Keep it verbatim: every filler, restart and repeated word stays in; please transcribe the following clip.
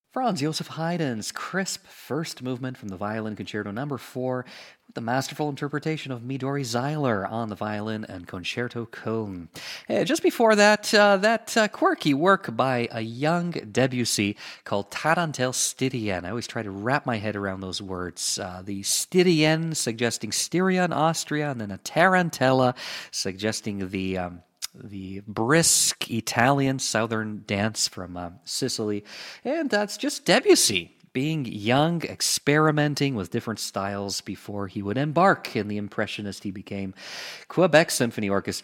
Franz Joseph Haydn's crisp first movement from the Violin Concerto Number Four, with the masterful interpretation of Midori Zeiler on the violin and Concerto Köln. Uh, just before that, uh, that uh, quirky work by a young Debussy called Tarantel Styrienne. I always try to wrap my head around those words. Uh, the Styrienne suggesting Styria in Austria, and then a Tarantella suggesting the Um, the brisk Italian southern dance from uh, Sicily. And that's just Debussy, being young, experimenting with different styles before he would embark in the impressionist he became. Quebec Symphony Orchestra